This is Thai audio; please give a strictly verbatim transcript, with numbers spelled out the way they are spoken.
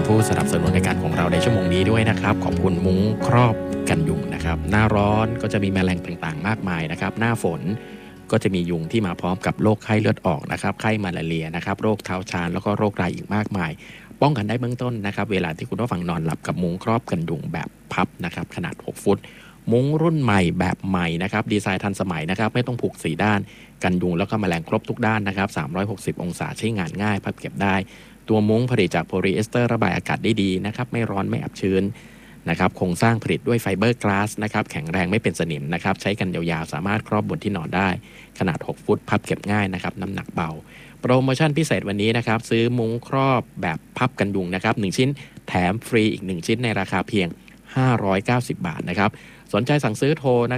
ผู้สนับสนุนรายการของเราในชั่วโมงนี้ด้วยนะครับขอบคุณมุ้งครอบกันยุงนะครับหน้าร้อนก็จะมีแมลงต่างๆมากมายนะครับหน้าฝนก็จะมียุงที่มาพร้อมกับโรคไข้เลือดออกนะครับไข้มาลาเรียนะครับโรคเท้าชานแล้วก็โรครายอีกมากมายป้องกันได้เบื้องต้นนะครับเวลาที่คุณผู้ฟังนอนหลับกับมุ้งครอบกันยุงแบบพับนะครับขนาดหกฟุตมุ้งรุ่นใหม่แบบใหม่นะครับดีไซน์ทันสมัยนะครับไม่ต้องผูกสีด้านกันยุงแล้วก็แมลงครบทุกด้านนะครับสามร้อยหกสิบองศาใช้งานง่ายพับเก็บได้ตัวมุ้งผลิตจากโพลีเอสเตอร์ระบายอากาศได้ดีนะครับไม่ร้อนไม่อับชื้นนะครับโครงสร้างผลิตด้วยไฟเบอร์กลาสนะครับแข็งแรงไม่เป็นสนิมนะครับใช้กันยาวๆสามารถครอบบนที่นอนได้ขนาดหกฟุตพับเก็บง่ายนะครับน้ำหนักเบาโปรโมชั่นพิเศษวันนี้นะครับซื้อมุ้งครอบแบบพับกันยุงนะครับหนึ่งชิ้นแถมฟรีอีกหนึ่งชิ้นในราคาเพียงห้าร้อยเก้าสิบบาทนะครับสนใจสั่งซื้อโทรนะ